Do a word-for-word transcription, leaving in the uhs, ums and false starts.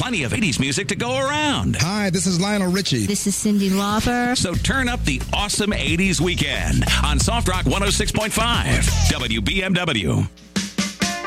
plenty of eighties music to go around. Hi, this is Lionel Richie. This is Cyndi Lauper. So turn up the awesome eighties weekend on Soft Rock one oh six point five W B M W.